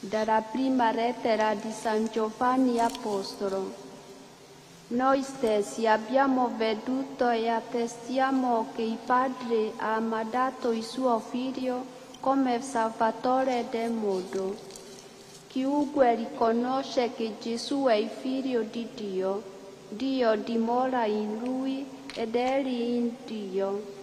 Dalla prima lettera di San Giovanni Apostolo. Noi stessi abbiamo veduto e attestiamo che il Padre ha mandato il suo Figlio come Salvatore del mondo. Chiunque riconosce che Gesù è il Figlio di Dio, Dio dimora in Lui ed Egli in Dio.